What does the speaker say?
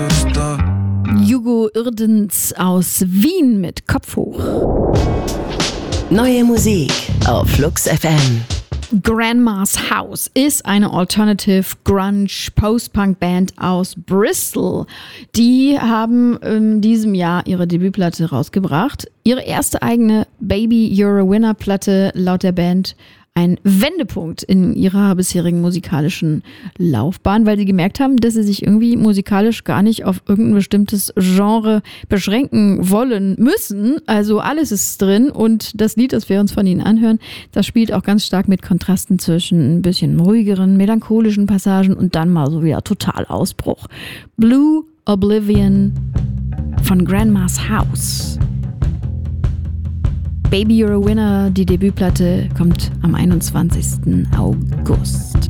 Hugo Irdens aus Wien mit Kopf hoch. Neue Musik auf Flux FM. Grandma's House ist eine Alternative Grunge Post-Punk Band aus Bristol. Die haben in diesem Jahr ihre Debütplatte rausgebracht. Ihre erste eigene Baby You're a Winner Platte, laut der Band ein Wendepunkt in ihrer bisherigen musikalischen Laufbahn, weil sie gemerkt haben, dass sie sich irgendwie musikalisch gar nicht auf irgendein bestimmtes Genre beschränken wollen müssen. Also alles ist drin und das Lied, das wir uns von ihnen anhören, das spielt auch ganz stark mit Kontrasten zwischen ein bisschen ruhigeren, melancholischen Passagen und dann mal so wieder total Ausbruch. Blue Oblivion von Grandma's House. Baby You're a Winner, die Debütplatte, kommt am 21. August.